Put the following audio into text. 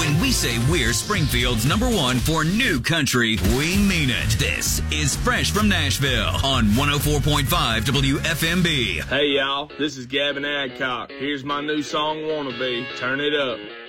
When we say we're Springfield's #1 for new country, we mean it. This is Fresh from Nashville on 104.5 WFMB. Hey, y'all. This is Gavin Adcock. Here's my new song, Wannabe. Turn it up.